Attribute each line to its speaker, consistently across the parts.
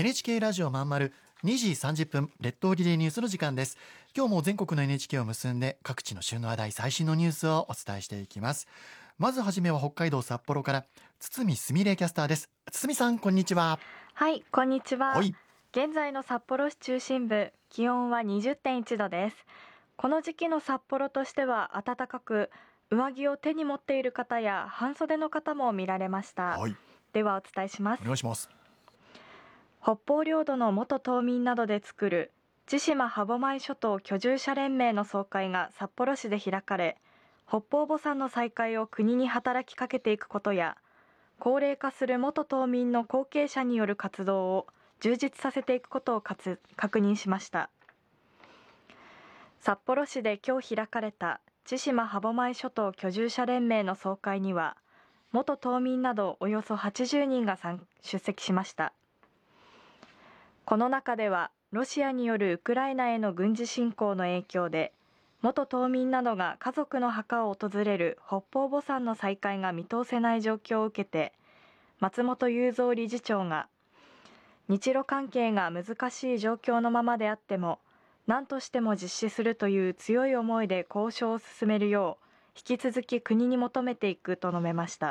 Speaker 1: NHK ラジオまんまる2時30分列島リレーニュースの時間です。今日も全国の NHK を結んで各地の旬の話題、最新のニュースをお伝えしていきます。まずはじめは北海道札幌から堤すみれキャスターです。堤さん、こんにちは。
Speaker 2: はい、こんにちは。
Speaker 1: はい。
Speaker 2: 現在の札幌市中心部、気温は 20.1 度です。この時期の札幌としては暖かく、上着を手に持っている方や半袖の方も見られました。
Speaker 1: はい、
Speaker 2: ではお伝えします。
Speaker 1: お願いします。
Speaker 2: 北方領土の元島民などで作る千島歯舞諸島居住者連盟の総会が札幌市で開かれ、北方墓参の再開を国に働きかけていくことや、高齢化する元島民の後継者による活動を充実させていくことを確認しました。札幌市で今日開かれた千島歯舞諸島居住者連盟の総会には、元島民などおよそ80人が出席しました。この中では、ロシアによるウクライナへの軍事侵攻の影響で、元島民などが家族の墓を訪れる北方墓参の再開が見通せない状況を受けて、松本雄三理事長が、日露関係が難しい状況のままであっても、何としても実施するという強い思いで交渉を進めるよう、引き続き国に求めていくと述べました。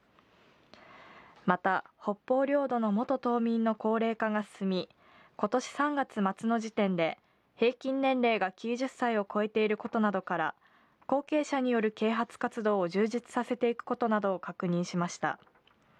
Speaker 2: また、北方領土の元島民の高齢化が進み、今年3月末の時点で平均年齢が90歳を超えていることなどから、後継者による啓発活動を充実させていくことなどを確認しました。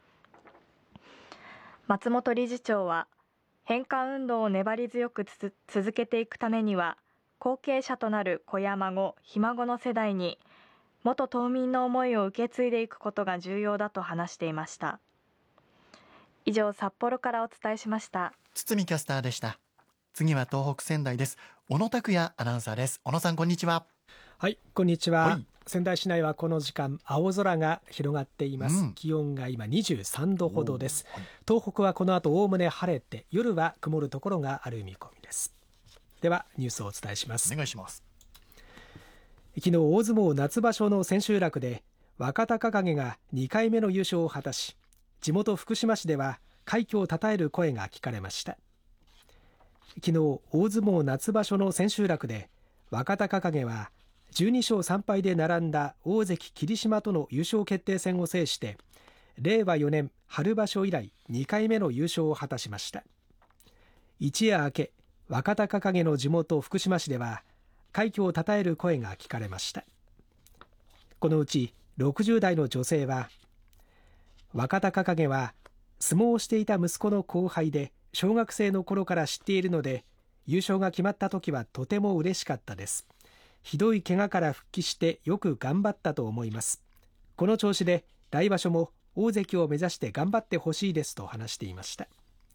Speaker 2: 松本理事長は、返還運動を粘り強く続けていくためには、後継者となる子や孫、ひ孫の世代に元島民の思いを受け継いでいくことが重要だと話していました。以上、札幌からお伝えしました。
Speaker 1: 堤キャスターでした。次は東北仙台です。小野拓也アナウンサーです。小野さん、こんにちは。
Speaker 3: はい、こんにちは。
Speaker 1: はい、
Speaker 3: 仙台市内はこの時間青空が広がっています、気温が今23度ほどです、はい、東北はこの後おおむね晴れて夜は曇るところがある見込みです。ではニュースをお伝えします。
Speaker 1: お願いします。
Speaker 3: 昨日大相撲夏場所の千秋楽で若隆景が2回目の優勝を果たし、地元福島市では快挙を称える声が聞かれました。昨日大相撲夏場所の千秋楽で若隆景は12勝3敗で並んだ大関霧島との優勝決定戦を制して、令和4年春場所以来2回目の優勝を果たしました。一夜明け、若隆景の地元福島市では快挙を称える声が聞かれました。このうち60代の女性は、若隆景は相撲をしていた息子の後輩で小学生の頃から知っているので、優勝が決まった時はとても嬉しかったです。ひどい怪我から復帰してよく頑張ったと思います。この調子で来場所も大関を目指して頑張ってほしいですと話していました。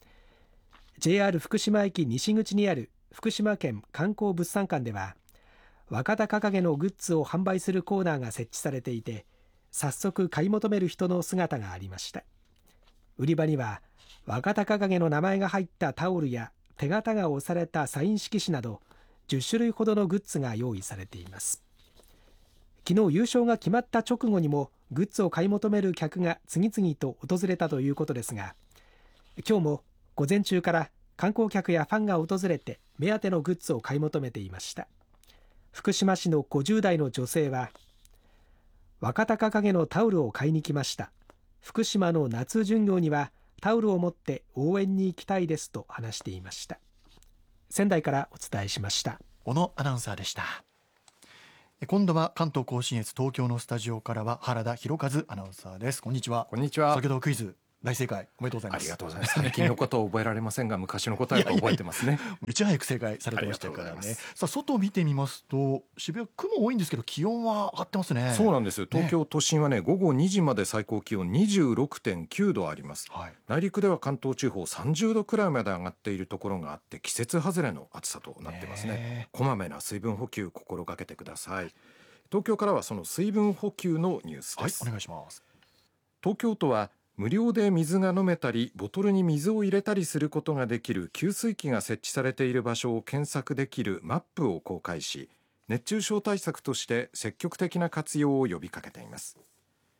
Speaker 3: JR 福島駅西口にある福島県観光物産館では、若隆景のグッズを販売するコーナーが設置されていて、早速買い求める人の姿がありました。売り場には若隆景の名前が入ったタオルや手形が押されたサイン色紙など10種類ほどのグッズが用意されています。昨日優勝が決まった直後にもグッズを買い求める客が次々と訪れたということですが、今日も午前中から観光客やファンが訪れて目当てのグッズを買い求めていました。福島市の50代の女性は、若隆景のタオルを買いに来ました。福島の夏巡業にはタオルを持って応援に行きたいですと話していました。仙台からお伝えしました。
Speaker 1: 小野アナウンサーでした。今度は関東甲信越東京のスタジオからは原田博和アナウンサーです。こんにちは。
Speaker 4: こんにちは。
Speaker 1: 先ほどクイズ大正解おめでとうございます。
Speaker 4: ありがとうございます。最近のことは覚えられませんが昔の答えは覚えてますね。
Speaker 1: いち早く正解されてましたからね。さあ外を見てみますと渋谷雲多いんですけど気温は上がってますね。
Speaker 4: そうなんです。東京都心はね午後2時まで最高気温 26.9 度あります、はい、内陸では関東地方30度くらいまで上がっているところがあって季節外れの暑さとなってますね。こまめな水分補給心がけてください。東京からはその水分補給のニュースです。
Speaker 1: はい、お願いします。
Speaker 4: 東京都は無料で水が飲めたりボトルに水を入れたりすることができる給水器が設置されている場所を検索できるマップを公開し、熱中症対策として積極的な活用を呼びかけています。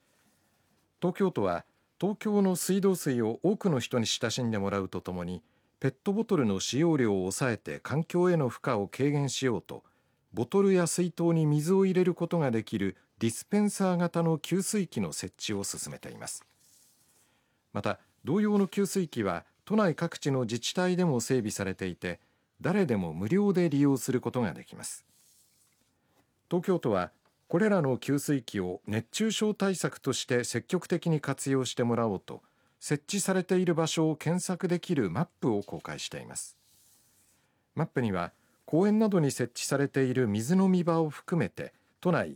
Speaker 4: 東京都は東京の水道水を多くの人に親しんでもらうとともにペットボトルの使用量を抑えて環境への負荷を軽減しようと、ボトルや水筒に水を入れることができるディスペンサー型の給水機の設置を進めています。また同様の給水機は都内各地の自治体でも整備されていて、誰でも無料で利用することができます。東京都はこれらの給水機を熱中症対策として積極的に活用してもらおうと、設置されている場所を検索できるマップを公開しています。マップには公園などに設置されている水飲み場を含めて都内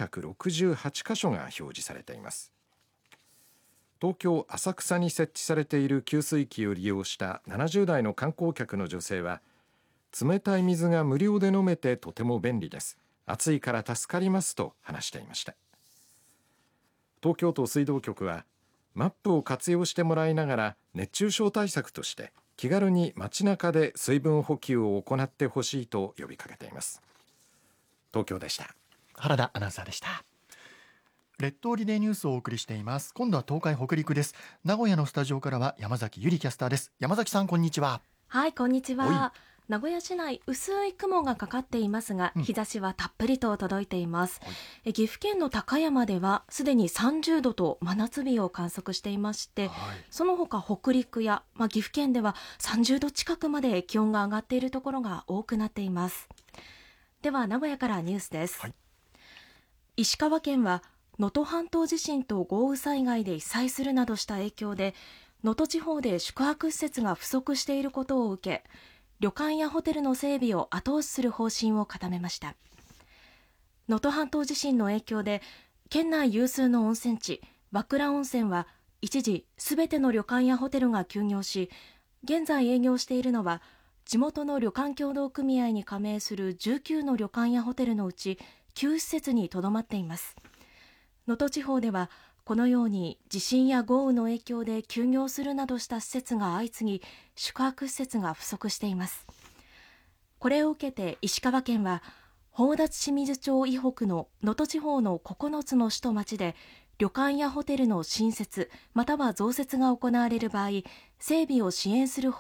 Speaker 4: 968カ所が表示されています。東京浅草に設置されている給水機を利用した70代の観光客の女性は、冷たい水が無料で飲めてとても便利です、暑いから助かりますと話していました。東京都水道局はマップを活用してもらいながら熱中症対策として気軽に街中で水分補給を行ってほしいと呼びかけています。東京でした。
Speaker 1: 原田アナウンサーでした。列島リレーニュースをお送りしています。今度は東海北陸です。名古屋のスタジオからは山崎ゆりキャスターです。山崎さん、こんにちは。
Speaker 5: はい、こんにちは。名古屋市内、薄い雲がかかっていますが、日差しはたっぷりと届いています。岐阜県の高山ではすでに30度と真夏日を観測していまして、その他北陸や、岐阜県では30度近くまで気温が上がっているところが多くなっています。では名古屋からニュースです。石川県は能登半島地震と豪雨災害で被災するなどした影響で、能登地方で宿泊施設が不足していることを受け、旅館やホテルの整備を後押しする方針を固めました。能登半島地震の影響で県内有数の温泉地和倉温泉は一時すべての旅館やホテルが休業し、現在営業しているのは地元の旅館協同組合に加盟する19の旅館やホテルのうち9施設にとどまっています。能登地方ではこのように地震や豪雨の影響で休業するなどした施設が相次ぎ、宿泊施設が不足しています。これを受けて石川県は宝達清水町以北の能登地方の9つの市と町で旅館やホテルの新設または増設が行われる場合、整備を支援する方